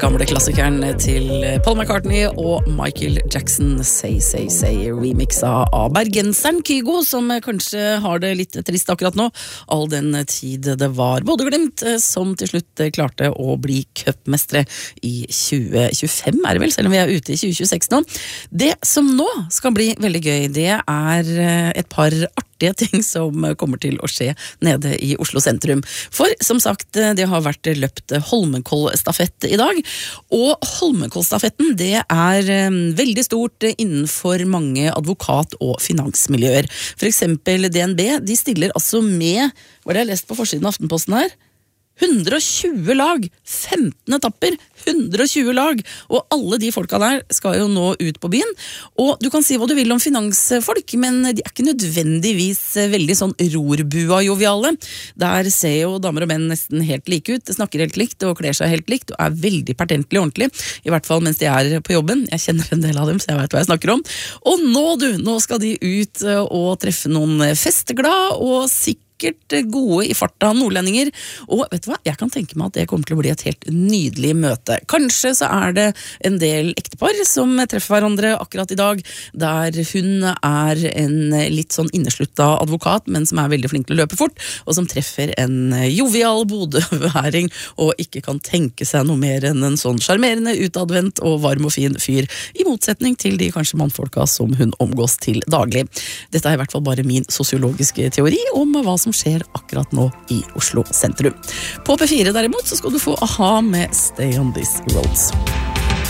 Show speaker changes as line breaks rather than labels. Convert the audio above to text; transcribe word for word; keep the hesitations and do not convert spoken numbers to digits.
gamle klassikeren til Paul McCartney og Michael Jackson, Say, Say, Say, remixa av bergenseren Kygo, som kanskje har det litt trist akkurat nå, all den tid det var Bodø/Glimt som til slutt klarte å bli cupmestre i tjue tjuefem, er det vel, selv om vi er ute i tjue tjueseks nå. Det som nå skal bli veldig gøy, det er et par artige ting som kommer til å skje nede i Oslo sentrum. For som sagt, det har vært løpt Holmenkollstafett i dag, og Holmenkollstafetten det er veldig stort innenfor mange advokat- og finansmiljøer. For eksempel D N B, de stiller altså med, hva har jeg lest på forsiden av Aftenposten her? hundre og tjue lag, femten etapper, hundre og tjue lag, og alle de folka der skal jo nå ut på byen, og du kan si hva du vil om finansfolk, men de er ikke nødvendigvis veldig sånn rorbua-joviale. Der ser jo damer og menn nesten helt like ut, de snakker helt likt og kler seg helt likt, og er veldig pertentlig ordentlig, i hvert fall mens de er på jobben. Jeg kjenner en del av dem, så jeg vet hva jeg snakker om. Og nå du, nå skal de ut og treffe noen festglad og sikkert gode i farta nordlendinger, og vet du hva, jeg kan tenke meg at det kommer til å bli et helt nydelig møte. Kanskje så er det en del ektepar som treffer hverandre akkurat i dag, der hun er en litt sånn inneslutta advokat, men som er veldig flink til å løpe fort, og som treffer en jovial bodøværing, og ikke kan tenke seg noe mer enn en sånn charmerende, utadvendt og varm og fin fyr, i motsetning til de kanskje mannfolka som hun omgås til daglig. Dette er i hvert fall bare min sosiologiske teori om hva som skjer akkurat nå i Oslo sentrum. På P fire derimot så skal du få A-ha med Stay on These Roads.